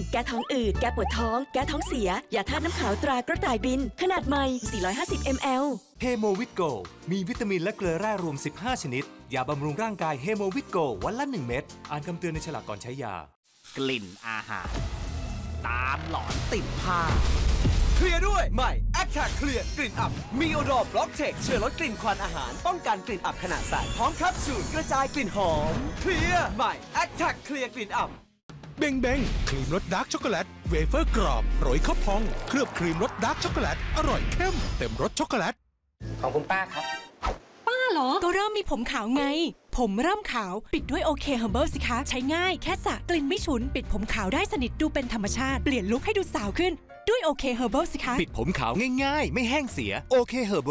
แก้ท้องอืดแก้ปวดท้องแก้ท้องเสียยาธาตุน้ำขาวตรากระต่ายบินขนาดใหม่450 ml เฮโมวิตโกมีวิตามินและเกลือแร่รวม15ชนิดยาบำรุงร่างกายเฮโมวิตโกวันละ1เม็ดอ่านคำเตือนในฉลากก่อนใช้ยากลิ่นอาหารตามหลอนติดผ้าเคลียร์ด้วยใหม่ Attack เคลียร์กลิ่นอับมีโอดอร์บล็อกเทคช่วยลดกลิ่นควันอาหารป้องกันกลิ่นอับขณะใส่พร้อมแคปซูลกระจายกลิ่นหอมเคลียร์ใหม่ Attack เคลียร์กลิ่นอับเบงเบงครีมรสดาร์กช็อกโกแลตเวเฟอร์กรอบโรยข้าวพองเคลือบครีมรสดาร์กช็อกโกแลตอร่อยเข้มเต็มรสช็อกโกแลตของคุณป้าครับป้าเหรอก็เริ่มมีผมขาวไงผมเริ่มขาวปิดด้วยโอเคเฮอร์เบิลสิคะใช้ง่ายแค่สระกลิ่นไม่ฉุนปิดผมขาวได้สนิทดูเป็นธรรมชาติเปลี่ยนลุคให้ดูสาวขึ้นด้วยโอเคเฮอร์เบิลสิคะปิดผมขาวง่ายๆไม่แห้งเสียโอเคเฮอร์